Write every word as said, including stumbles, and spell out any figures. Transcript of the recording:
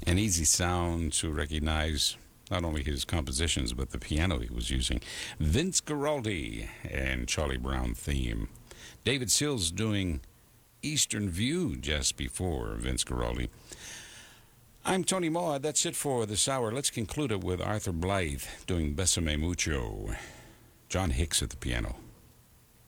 An easy sound to recognize not only his compositions, but the piano he was using. Vince Guaraldi and Charlie Brown theme. David Sills doing Eastern View just before Vince Guaraldi. I'm Tony Moa. That's it for this hour. Let's conclude it with Arthur Blythe doing Besame Mucho. John Hicks at the piano.